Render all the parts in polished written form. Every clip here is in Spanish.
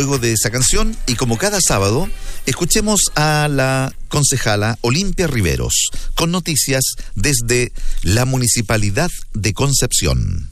luego de esa canción, y como cada sábado, escuchemos a la concejala Olimpia Riveros con noticias desde la Municipalidad de Concepción.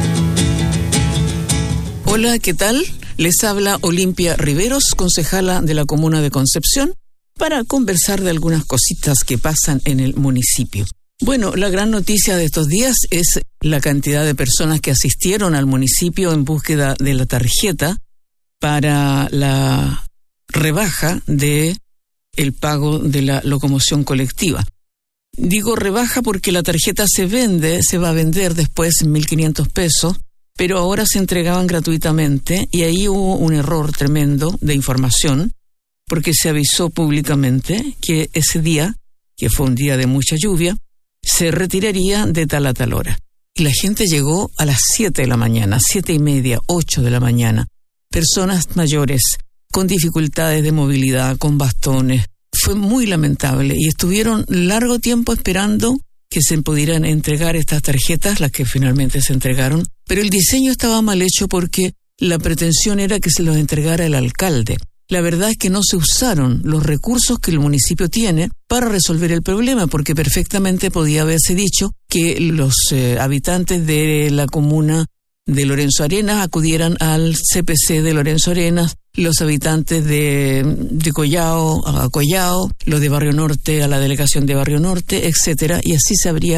Hola, ¿qué tal? Les habla Olimpia Riveros, concejala de la comuna de Concepción, para conversar de algunas cositas que pasan en el municipio. Bueno, la gran noticia de estos días es la cantidad de personas que asistieron al municipio en búsqueda de la tarjeta para la rebaja de el pago de la locomoción colectiva. Digo rebaja porque la tarjeta se va a vender después en 1.500 pesos, pero ahora se entregaban gratuitamente y ahí hubo un error tremendo de información porque se avisó públicamente que ese día, que fue un día de mucha lluvia, se retiraría de tal a tal hora. Y la gente llegó a las 7 de la mañana, 7:30, 8 de la mañana. Personas mayores, con dificultades de movilidad, con bastones. Fue muy lamentable y estuvieron largo tiempo esperando que se pudieran entregar estas tarjetas, las que finalmente se entregaron. Pero el diseño estaba mal hecho porque la pretensión era que se los entregara el alcalde. La verdad es que no se usaron los recursos que el municipio tiene para resolver el problema, porque perfectamente podía haberse dicho que los habitantes de la comuna de Lorenzo Arenas acudieran al CPC de Lorenzo Arenas, los habitantes de Collao a Collao, los de Barrio Norte a la delegación de Barrio Norte, etcétera, y así se habría